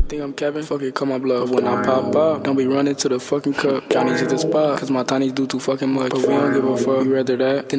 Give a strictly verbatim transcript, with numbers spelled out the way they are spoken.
think I'm Kevin? Fuck it, call my bluff. But when I pop up, don't be running to the fucking cup. Johnny's at the spot, cause my tinies do too fucking much. But we don't give a fuck, we rather that than